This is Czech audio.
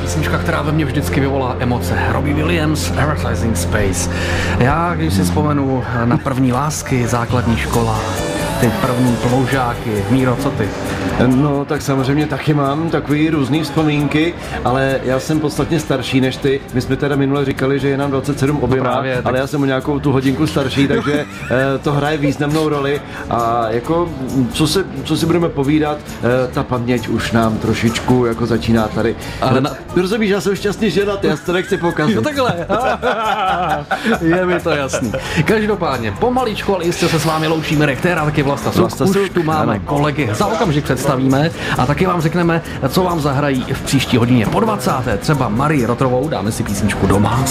písnička, která ve mně vždycky vyvolá emoce. Robbie Williams, Advertising Space. Já, když si vzpomenu na první lásky, základní škola, ty první ploužáky. Míro, co ty? No, tak samozřejmě taky mám takový různý vzpomínky, ale já jsem podstatně starší než ty. My jsme teda minule říkali, že je nám 27 oběma, no právě, ale já jsem o nějakou tu hodinku starší, takže to hraje významnou roli. A jako, co si budeme povídat, ta paměť už nám trošičku jako začíná tady. Ale rozumíš, já jsem šťastně ženat, já to nechci pokazit. No takhle. Je mi to jasný. Každopádně, pomaličku, ale jistě se s vámi loučíme Rektera, taky Vlasta Suk. Už tu máme kolegy, za okamžik představíme a taky vám řekneme, co vám zahrají v příští hodině po 20. Třeba Marii Rotrovou, dáme si písničku Doma.